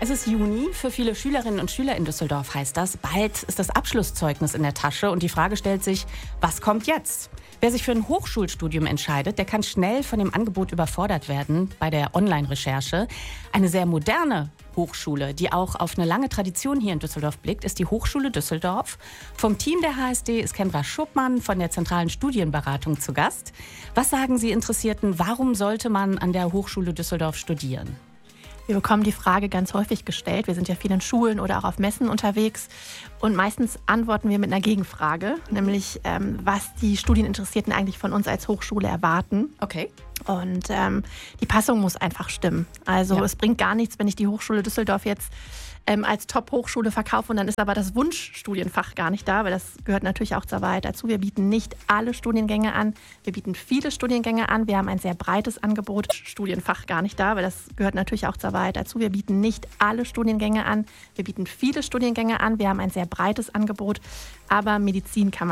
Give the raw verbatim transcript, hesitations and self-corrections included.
Es ist Juni. Für viele Schülerinnen und Schüler in Düsseldorf heißt das, bald ist das Abschlusszeugnis in der Tasche und die Frage stellt sich, was kommt jetzt? Wer sich für ein Hochschulstudium entscheidet, der kann schnell von dem Angebot überfordert werden bei der Online-Recherche. Eine sehr moderne Hochschule, die auch auf eine lange Tradition hier in Düsseldorf blickt, ist die Hochschule Düsseldorf. Vom Team der H S D ist Kendra Schuppmann von der Zentralen Studienberatung zu Gast. Was sagen Sie Interessierten, warum sollte man an der Hochschule Düsseldorf studieren? Wir bekommen die Frage ganz häufig gestellt. Wir sind ja viel in Schulen oder auch auf Messen unterwegs. Und meistens antworten wir mit einer Gegenfrage, nämlich ähm, was die Studieninteressierten eigentlich von uns als Hochschule erwarten. Okay. Und ähm, die Passung muss einfach stimmen. Also Ja. es bringt gar nichts, wenn ich die Hochschule Düsseldorf jetzt ähm, als Top-Hochschule verkaufe und dann ist aber das Wunschstudienfach gar nicht da, weil das gehört natürlich auch zur Wahrheit dazu. Wir bieten nicht alle Studiengänge an. Wir bieten viele Studiengänge an. Wir haben ein sehr breites Angebot. Studienfach gar nicht da, weil das gehört natürlich auch zur Wahrheit dazu. Wir bieten nicht alle Studiengänge an. Wir bieten viele Studiengänge an. Wir haben ein sehr breites Angebot. Aber Medizin kann man